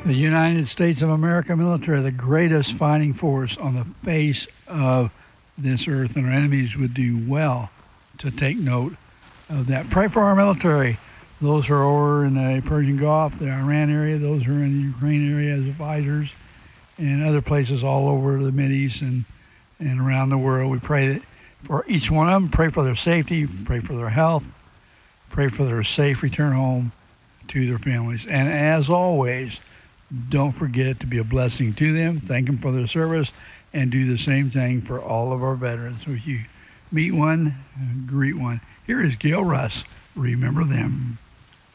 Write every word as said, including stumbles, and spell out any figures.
The United States of America military, the greatest fighting force on the face of this earth, and our enemies would do well to take note of that. Pray for our military. Those who are over in the Persian Gulf, the Iran area, those who are in the Ukraine area as advisors, and other places all over the Mideast and, and around the world. We pray that for each one of them. Pray for their safety. Pray for their health. Pray for their safe return home to their families. And as always, don't forget to be a blessing to them. Thank them for their service, and do the same thing for all of our veterans. So if you meet one, greet one. Here is Gail Russ. Remember them.